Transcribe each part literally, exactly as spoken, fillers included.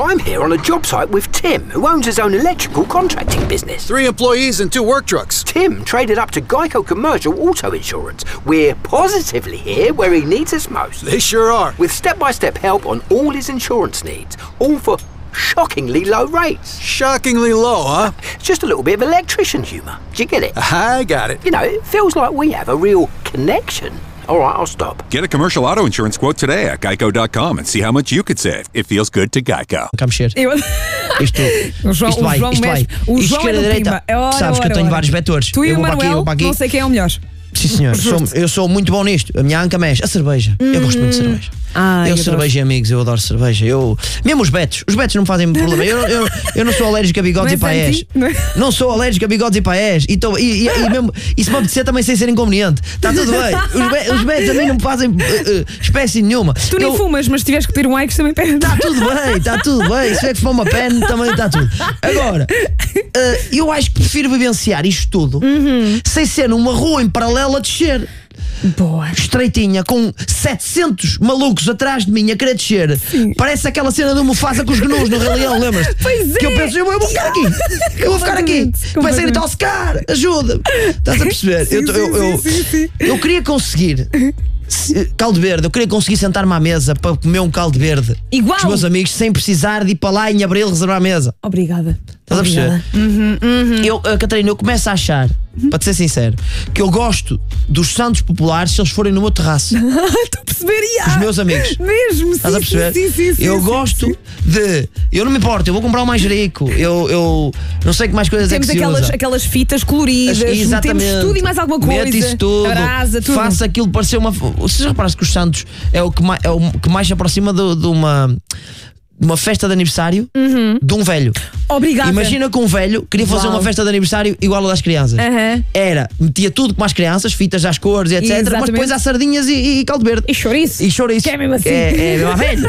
I'm here on a job site with Tim, who owns his own electrical contracting business. Three employees and two work trucks. Tim traded up to Geico Commercial Auto Insurance. We're positively here where he needs us most. They sure are. With step-by-step help on all his insurance needs, all for shockingly low rates. Shockingly low, huh? It's just a little bit of electrician humour. Do you get it? I got it. You know, it feels like we have a real connection. All right, I'll stop. Get a commercial auto insurance quote today at geico dot com and see how much you could save. It feels good to Geico. Cá mexer. Eu... Isto, O João, isto vai, o João isto vai. mexe. O Isto João é esquerda, do direita. Pimba. Ora, Sabes que ora, eu tenho ora. vários vetores. Tu e eu o vou para aqui, eu Manuel, vou para aqui. não sei quem é o melhor. Sim, senhor. Sou, eu sou muito bom nisto. A minha anca mexe. A cerveja. Eu gosto muito de cerveja. Ai, eu, eu cerveja e amigos, eu adoro cerveja. Eu, mesmo os betos. Os betos não me fazem problema. Eu, eu, eu não sou alérgico a bigodes Não e é paés. Santi? Não é? Não sou alérgico a bigodes e paés. E, tô, e, e, e, mesmo, e se me apetecer também sem ser inconveniente. Está tudo bem. Os, be, os betos a mim não me fazem uh, uh, espécie nenhuma. Tu eu, nem fumas, mas se tiveres que ter um Aix também pega. Está tudo bem, está tudo bem. Se é que for uma pen, também está tudo. Agora, uh, eu acho que prefiro vivenciar isto tudo Uhum. sem ser numa rua em paralelo a descer. Boa. Estreitinha, com setecentos malucos atrás de mim a querer descer. Sim. Parece aquela cena do Mufasa com os gnus no Rei Leão, lembras-te? Pois é. Que eu penso, eu vou ficar aqui. Eu vou ficar aqui. Completamente, Começa a gritar, Oscar, ajuda-me. Estás a perceber? Sim, eu, tô- eu, sim, eu, sim, sim. eu queria conseguir. se- Caldo verde, eu queria conseguir sentar-me à mesa para comer um caldo verde Igual. com os meus amigos sem precisar de ir para lá em abril reservar a mesa. Obrigada. Estás a perceber? Obrigada. Eu, uh, Catarina, eu começo a achar, para te ser sincero, que eu gosto dos santos populares se eles forem no meu terraço. Estou a perceber, Os meus amigos. Mesmo, Estás a sim, perceber? sim, sim, sim, eu sim, gosto sim. de. Eu não me importo, eu vou comprar um manjerico. Eu, eu não sei que mais coisas Temos é que se aquelas, usa. aquelas fitas coloridas, Exatamente. metemos tudo e mais alguma coisa. Mete isso tudo, Abrasa, tudo. faça aquilo parecer uma. Vocês já repararam que os santos é o que mais, é o que mais se aproxima de, de uma. Uma festa de aniversário de um velho. Obrigada. Imagina que um velho queria fazer Uau. uma festa de aniversário igual a das crianças. Aham. Era, metia tudo como as crianças, fitas às cores e etcétera. Mas Exatamente. depois há sardinhas e, e caldo verde. E chouriço. E chouriço. Que é mesmo assim. É, é mesmo a velho.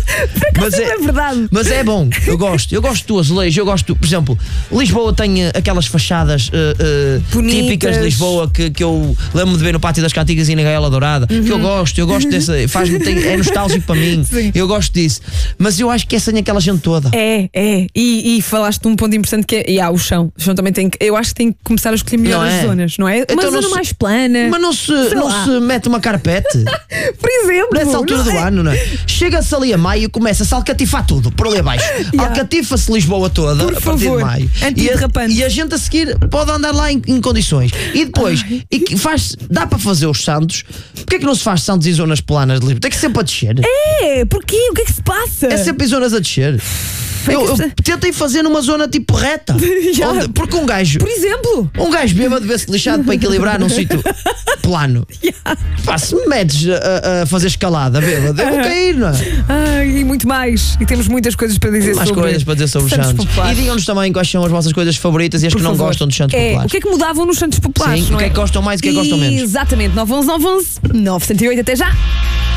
mas, é verdade. mas é bom, eu gosto. Eu gosto do azulejo, eu gosto, por exemplo, Lisboa tem uh, aquelas fachadas uh, uh, Bonitas. típicas de Lisboa que, que eu lembro-me de ver no Pátio das Cantigas e na Gaiola Dourada. Que eu gosto, eu gosto dessa. Faz-me, tem- é nostálgico para mim. Sim. Eu gosto disso. Mas eu acho que é sem aquela gente toda. É, é. E, e falaste de um ponto importante que é e há o chão. O chão também tem que. Eu acho que tem que começar a escolher melhor Não as é? zonas, não é? Então Uma não zona se- mais plana. Mas não se, Sei não lá. se mete uma carpete. Por exemplo. Nessa altura não do é? ano, não é? Chega-se ali a maio e começa-se a alcatifar tudo, por ali abaixo. Yeah. Alcatifa-se Lisboa toda Por a partir favor. de maio. E a, Antiderrapante. e a gente a seguir pode andar lá em, em condições. E depois, e que faz, dá para fazer os santos. Porquê é que não se faz santos em zonas planas de Lisboa? Tem que sempre a descer. É, porquê? O que é que se passa? É sempre em zonas a descer. Eu, eu tentei fazer numa zona tipo reta. Já. Onde- porque um gajo. Por exemplo. Um gajo bêbado vê-se lixado para equilibrar num sítio plano. Pá, se me metes a, a fazer escalada bêbado, eu vou cair, não é? Ai, e muito mais. E temos muitas coisas para dizer Mais sobre coisas para dizer sobre os Santos santos. Populares. E digam-nos também quais são as vossas coisas favoritas e as Por que não favor. gostam dos santos É, populares. o que é que mudavam nos Santos Populares? Sim, não o que é que gostam mais e o que é que gostam menos. Exatamente, nove um um nove um um nove zero oito. Até já.